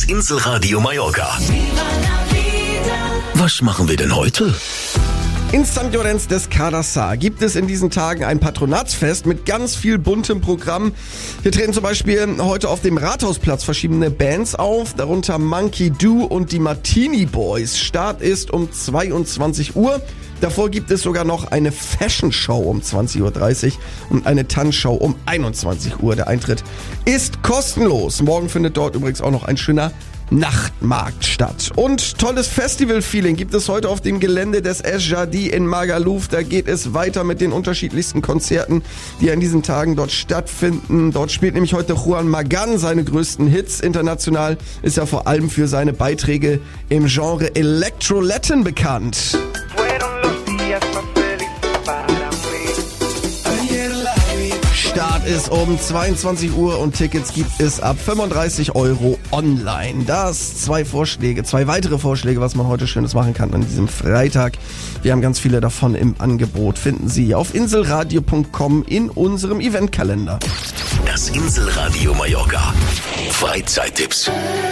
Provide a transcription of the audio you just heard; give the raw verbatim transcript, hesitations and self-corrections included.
Inselradio Mallorca. Was machen wir denn heute? In Sankt Llorenç des Cardassar gibt es in diesen Tagen ein Patronatsfest mit ganz viel buntem Programm. Hier treten zum Beispiel heute auf dem Rathausplatz verschiedene Bands auf, darunter Monkey Do und die Martini Boys. Start ist um zweiundzwanzig Uhr. Davor gibt es sogar noch eine Fashion Show um zwanzig Uhr dreißig und eine Tanzshow um einundzwanzig Uhr. Der Eintritt ist kostenlos. Morgen findet dort übrigens auch noch ein schöner Nachtmarkt statt. Und tolles Festival-Feeling gibt es heute auf dem Gelände des Es Jardim in Magaluf. Da geht es weiter mit den unterschiedlichsten Konzerten, die an diesen Tagen dort stattfinden. Dort spielt nämlich heute Juan Magán seine größten Hits. International ist er vor allem für seine Beiträge im Genre Electro-Latin bekannt. Start ist um zweiundzwanzig Uhr und Tickets gibt es ab fünfunddreißig Euro online. Das zwei Vorschläge, zwei weitere Vorschläge, was man heute Schönes machen kann an diesem Freitag. Wir haben ganz viele davon im Angebot. Finden Sie auf inselradio punkt com in unserem Eventkalender. Das Inselradio Mallorca. Freizeittipps.